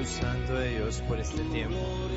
Espíritu Santo de Dios, por este tiempo.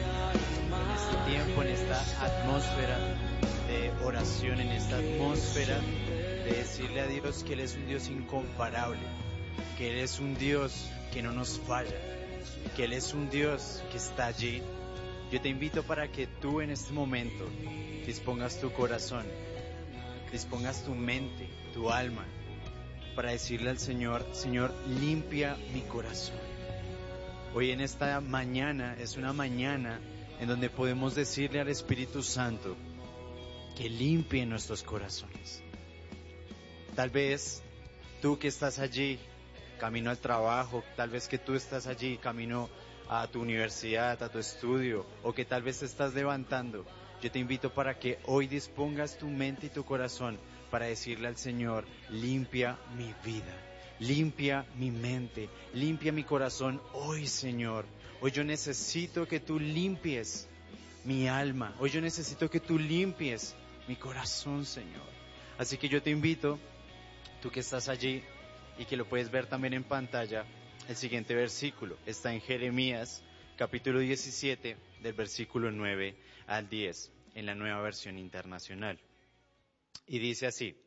En esta atmósfera de oración, en esta atmósfera de decirle a Dios que Él es un Dios incomparable, que Él es un Dios que no nos falla, que Él es un Dios que está allí. Yo te invito para que tú en este momento dispongas tu corazón, dispongas tu mente, tu alma, para decirle al Señor: Señor, limpia mi corazón. Hoy en esta mañana es una mañana en donde podemos decirle al Espíritu Santo que limpie nuestros corazones. Tal vez tú que estás allí camino al trabajo, tal vez que tú estás allí camino a tu universidad, a tu estudio, o que tal vez te estás levantando. Yo te invito para que hoy dispongas tu mente y tu corazón para decirle al Señor: limpia mi vida, limpia mi mente, limpia mi corazón hoy, Señor. Hoy yo necesito que tú limpies mi alma, hoy yo necesito que tú limpies mi corazón, Señor. Así que yo te invito, tú que estás allí y que lo puedes ver también en pantalla, el siguiente versículo está en Jeremías, capítulo 17, del versículo 9 al 10, en la Nueva Versión Internacional. Y dice así: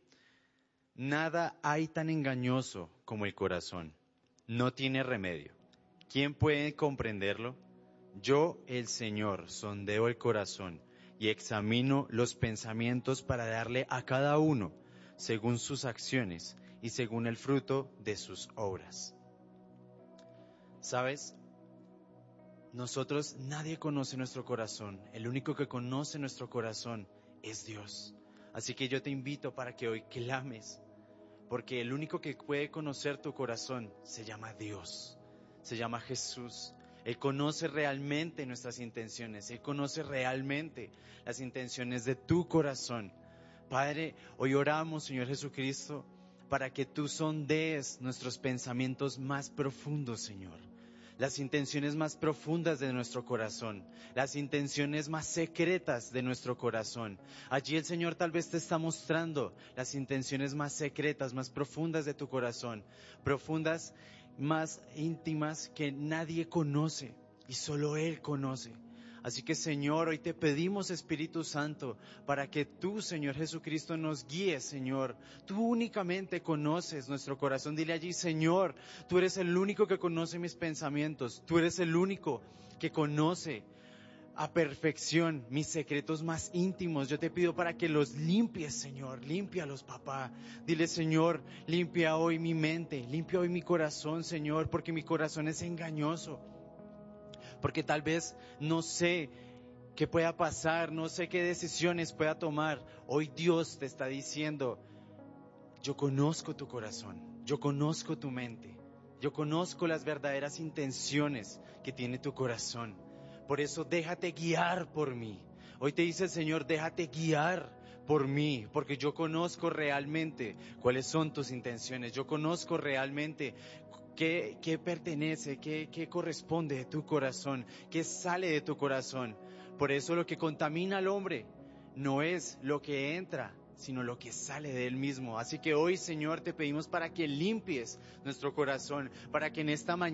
nada hay tan engañoso como el corazón, no tiene remedio. ¿Quién puede comprenderlo? Yo, el Señor, sondeo el corazón y examino los pensamientos para darle a cada uno según sus acciones y según el fruto de sus obras. ¿Sabes? Nosotros, nadie conoce nuestro corazón. El único que conoce nuestro corazón es Dios. Así que yo te invito para que hoy clames, porque el único que puede conocer tu corazón se llama Dios, se llama Jesús. Él conoce realmente nuestras intenciones, Él conoce realmente las intenciones de tu corazón. Padre, hoy oramos, Señor Jesucristo, para que tú sondees nuestros pensamientos más profundos, Señor. Las intenciones más profundas de nuestro corazón, las intenciones más secretas de nuestro corazón. Allí el Señor tal vez te está mostrando las intenciones más secretas, más profundas de tu corazón, profundas, más íntimas que nadie conoce y solo Él conoce. Así que, Señor, hoy te pedimos, Espíritu Santo, para que tú, Señor Jesucristo, nos guíes, Señor. Tú únicamente conoces nuestro corazón. Dile allí: Señor, tú eres el único que conoce mis pensamientos. Tú eres el único que conoce a perfección mis secretos más íntimos. Yo te pido para que los limpies, Señor. Límpialos, papá. Dile: Señor, limpia hoy mi mente, limpia hoy mi corazón, Señor, porque mi corazón es engañoso. Porque tal vez no sé qué pueda pasar, no sé qué decisiones pueda tomar. Hoy Dios te está diciendo: yo conozco tu corazón, yo conozco tu mente, yo conozco las verdaderas intenciones que tiene tu corazón. Por eso déjate guiar por mí. Hoy te dice el Señor: déjate guiar por mí, porque yo conozco realmente cuáles son tus intenciones. Yo conozco realmente qué pertenece, qué corresponde de tu corazón, qué sale de tu corazón. Por eso lo que contamina al hombre no es lo que entra, sino lo que sale de él mismo. Así que hoy, Señor, te pedimos para que limpies nuestro corazón, para que en esta mañana